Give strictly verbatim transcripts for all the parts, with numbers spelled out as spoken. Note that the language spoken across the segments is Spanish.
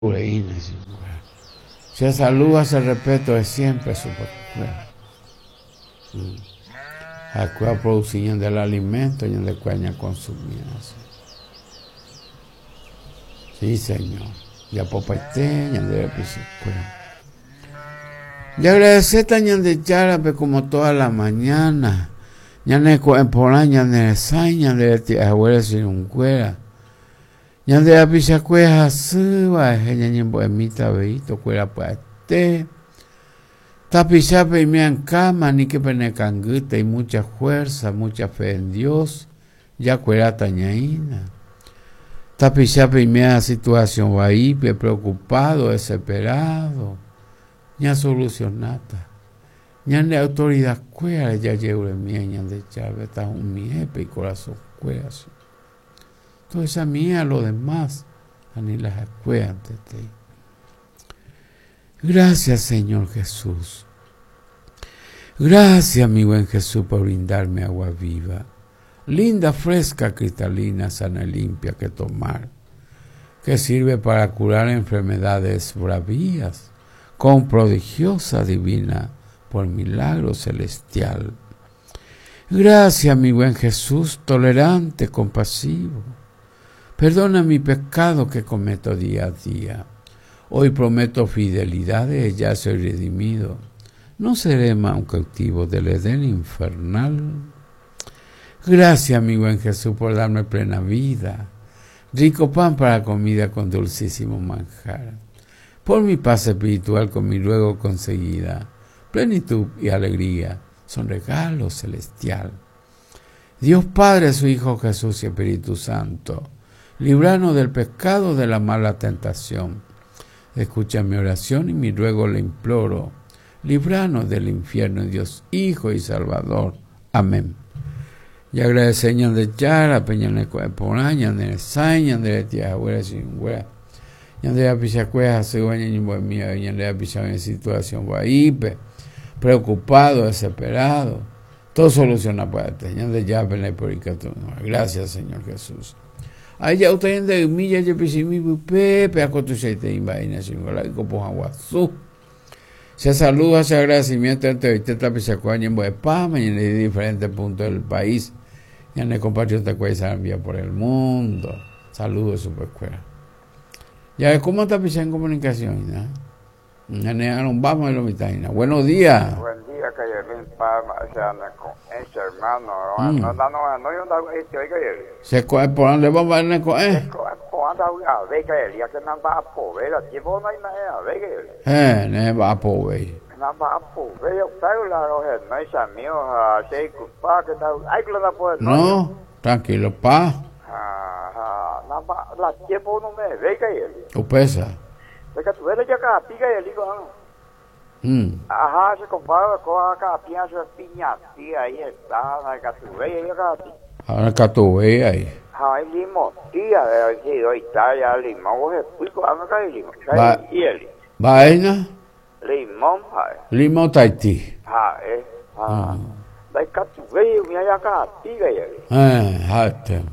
Se saluda, se respeto de siempre su Acá producían del alimento y de cuaña consumían. Sí, señor. Ya popete, ya de piscicuela. Y agradecer también de Charape como toda la mañana. Ya ne por ya ne saña de ti abuela sin un cuera. Ya de la piscicuela suba, ya ni boemita veito cuera pues. Tapichape y me en cama, ni que penecangüita y mucha fuerza, mucha fe en Dios, ya cuera tañaína. Tapichape y me a situación vaipe, preocupado, desesperado, ya solucionata. Ya de autoridad cuera, ya llevo en mía, ya de chave, está un miepe y corazón cuera. Entonces a mí a lo demás, a ni las cuean te. Gracias, Señor Jesús. Gracias, mi buen Jesús, por brindarme agua viva, linda, fresca, cristalina, sana y limpia que tomar, que sirve para curar enfermedades bravías, con prodigiosa divina, por milagro celestial. Gracias, mi buen Jesús, tolerante, compasivo. Perdona mi pecado que cometo día a día. Hoy prometo fidelidad, ya soy redimido. No seré más un cautivo del Edén infernal. Gracias, mi buen Jesús, por darme plena vida. Rico pan para comida con dulcísimo manjar. Por mi paz espiritual con mi luego conseguida. Plenitud y alegría son regalos celestial. Dios Padre, su Hijo Jesús y Espíritu Santo, líbranos del pecado, de la mala tentación. Escucha mi oración y mi ruego le imploro. Líbranos del infierno, Dios Hijo y Salvador. Amén. Y agradecemos de Chara, Peñane Poraña, de Saña, de Tía Abuela sin hueá. Y de la Pichacueja, se guaña y buen mía, y de la Pichacueja en situación guaipe, preocupado, desesperado. Todo soluciona para ti. Y de ya, gracias, Señor Jesús. Ahí ya usted de humilla y pisimi pepe a cotuchete invaina sin gola y copo aguazú. Se saluda, se agradecimiento ante usted tapizacuaña en Boepama y en diferentes puntos del país. Y en el compatriota Cuesa envía por el mundo. Saludos, superescuela. Ya cómo está pisando en comunicación, ¿no? Vamos a la mitad. Buenos días. Buen día, que yo Pama, o sea, con ese hermano, no, no, no, no, yo no, este, oiga, se coge por donde vamos a ver con él. Cuando a ver que ya que no va a poder, aquí vos no hay nada a ver. Eh, no va a poder. No va a poder, yo creo la roja, no es amigo, a ser culpable, que tal, hay que la puede. No, tranquilo, pa. Ah, no va, la tiempo no me ve que él. ¿O pesa? Es que tú eres ya acá, pica y el hijo, ¿no? Mm. Ajá, se compara con acá, piensa piña, tía, ahí está, la catubella, y acá. Ahora catubella ahí. Hay limón, tía, de aquí, hoy está ya limón, vos explico, a mí acá hay limón, y el vaina. Limón, ay. Limón Tahití. Ah, eh, ah. La catubella, mira acá, pica y el. Eh, jate.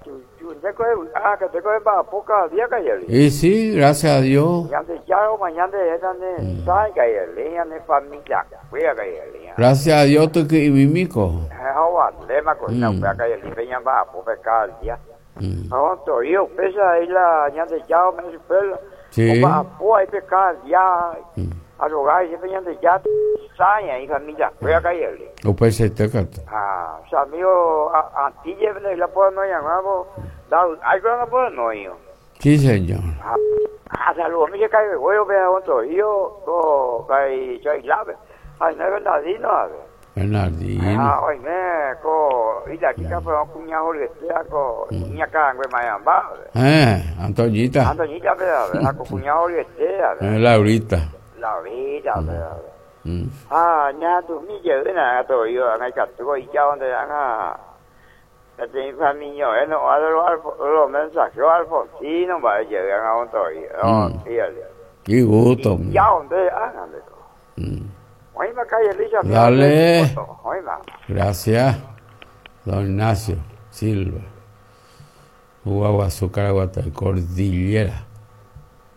Ah, que te coge para poca día que el. Y sí, gracias a Dios. Ya de ya o mañana de donde sai que el, ya de familia, cuida que el. Gracias a Dios tú que mimico. Ahora, le ma con no que el peña va por pecar ya. Ahora todo yo pesa ahí la ya de ya me supera. Sí. Va por pecar ya. A rogar y peña de ya sai y familia, cuida que el. O pese te cata. Ah, o sea, mío a ti lleve la puedo no llamamos. Hay que no puedo no yo. Sí, señor. Ah, saludos, me cae voy a ver otro yo, co cae yo y lave. Ay, no es Bernardino, a ver. Bernardino. Ah, oye, me co y la chica fue un cuñado de sea co niña can que me llama. Eh, Antoñita. Antoñita, ¿verdad? Co cuñado de sea. Eh, Laurita. Laurita, ¿verdad? Ah, ya tú mi lleve na to yo, ngay cả tôi y chao de ana. Cái familia nó ở đó lo mensaje yo Alfonsino va a llegar a un toy. Oh, fíjate. Qué gusto. Ya donde hagan de todo. Hoy me cae Elisa. Dale. Gracias. Don Ignacio Silva. Hugo Azúcar, Guata, Cordillera.